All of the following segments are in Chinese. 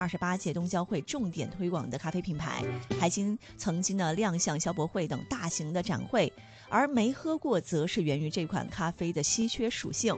28届冬交会重点推广的咖啡品牌，还曾经呢亮相消博会等大型的展会，而没喝过则是源于这款咖啡的稀缺属性。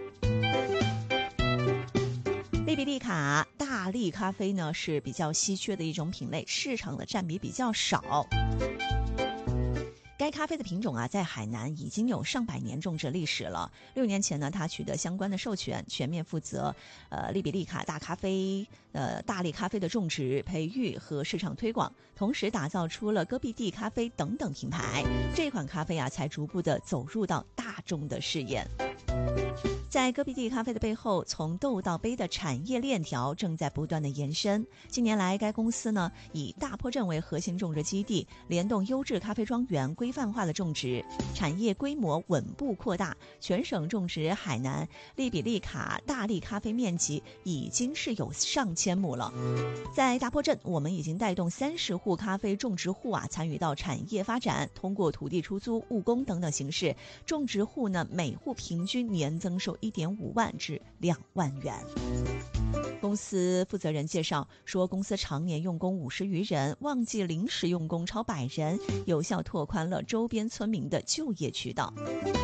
利比利卡大粒咖啡呢是比较稀缺的一种品类，市场的占比比较少。该咖啡的品种在海南已经有上百年种植历史了。6年前呢，他取得相关的授权，全面负责利比利卡大粒咖啡的种植、培育和市场推广，同时打造出了戈壁地咖啡等等品牌。这款咖啡才逐步的走入到大众的视野。在戈壁地咖啡的背后，从豆到杯的产业链条正在不断的延伸。近年来，该公司呢以大坡镇为核心种植基地，联动优质咖啡庄园，规范化的种植，产业规模稳步扩大。全省种植海南利比利卡大粒咖啡面积已经是有上千亩了。在大坡镇，我们已经带动30户咖啡种植户参与到产业发展，通过土地出租、务工等等形式，种植户呢每户平均年增收1.5万至2万元。公司负责人介绍说，公司常年用工50余人，旺季临时用工超100人，有效拓宽了周边村民的就业渠道。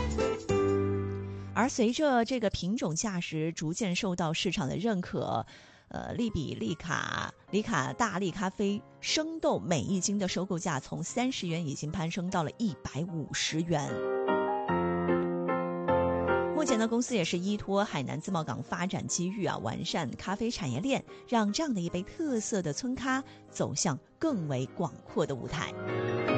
而随着这个品种价值逐渐受到市场的认可，利比利卡大粒咖啡生豆每一斤的收购价从30元已经攀升到了150元。目前呢，公司也是依托海南自贸港发展机遇完善咖啡产业链，让这样的一杯特色的村咖走向更为广阔的舞台。